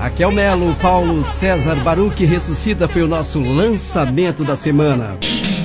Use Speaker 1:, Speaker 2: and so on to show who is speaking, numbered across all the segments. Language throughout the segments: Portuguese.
Speaker 1: Raquel Melo, Paulo César Baruch Ressuscita foi o nosso lançamento da semana.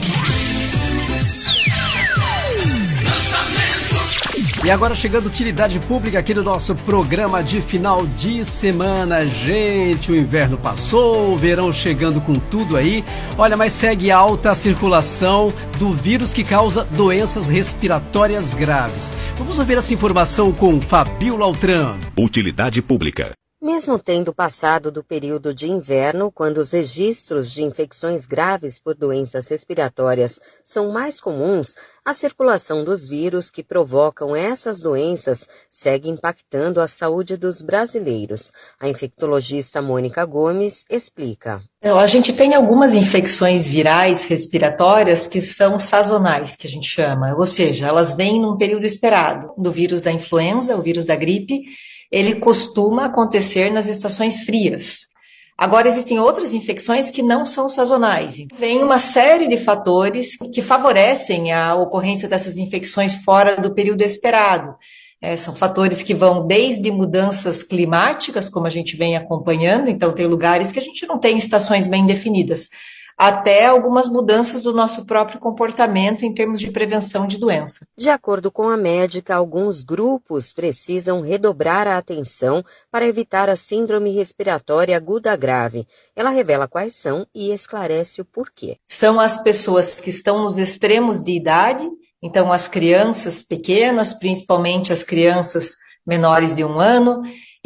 Speaker 1: E agora chegando utilidade pública aqui no nosso programa de final de semana. Gente, o inverno passou, o verão chegando com tudo aí. Olha, mas segue alta a circulação do vírus que causa doenças respiratórias graves. Vamos ouvir essa informação com Fabiola Altran.
Speaker 2: Utilidade pública.
Speaker 3: Mesmo tendo passado do período de inverno, quando os registros de infecções graves por doenças respiratórias são mais comuns, a circulação dos vírus que provocam essas doenças segue impactando a saúde dos brasileiros. A infectologista Mônica Gomes explica.
Speaker 4: A gente tem algumas infecções virais respiratórias que são sazonais, que a gente chama, ou seja, elas vêm num período esperado. Do vírus da influenza, o vírus da gripe, ele costuma acontecer nas estações frias. Agora, existem outras infecções que não são sazonais. Vem uma série de fatores que favorecem a ocorrência dessas infecções fora do período esperado. São fatores que vão desde mudanças climáticas, como a gente vem acompanhando, então tem lugares que a gente não tem estações bem definidas, até algumas mudanças do nosso próprio comportamento em termos de prevenção de doença.
Speaker 3: De acordo com a médica, alguns grupos precisam redobrar a atenção para evitar a síndrome respiratória aguda grave. Ela revela quais são e esclarece o porquê.
Speaker 4: São as pessoas que estão nos extremos de idade, então as crianças pequenas, principalmente as crianças menores de 1 ano,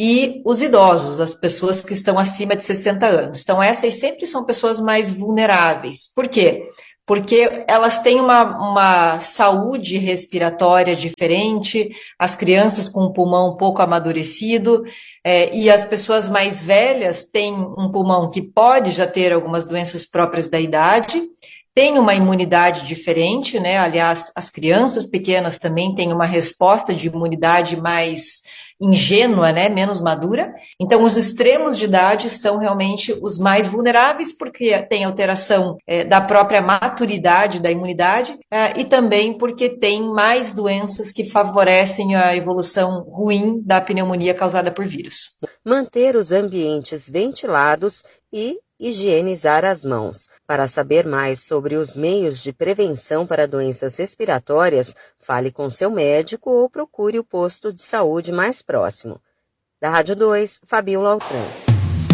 Speaker 4: e os idosos, as pessoas que estão acima de 60 anos. Então, essas sempre são pessoas mais vulneráveis. Por quê? Porque elas têm uma saúde respiratória diferente, as crianças com o pulmão um pouco amadurecido, e as pessoas mais velhas têm um pulmão que pode já ter algumas doenças próprias da idade, tem uma imunidade diferente, né? Aliás, as crianças pequenas também têm uma resposta de imunidade mais ingênua, né? Menos madura. Então, os extremos de idade são realmente os mais vulneráveis, porque tem alteração da própria maturidade da imunidade e também porque tem mais doenças que favorecem a evolução ruim da pneumonia causada por vírus.
Speaker 3: Manter os ambientes ventilados e higienizar as mãos. Para saber mais sobre os meios de prevenção para doenças respiratórias, fale com seu médico ou procure o posto de saúde mais próximo. Da Rádio 2, Fabiola Altran.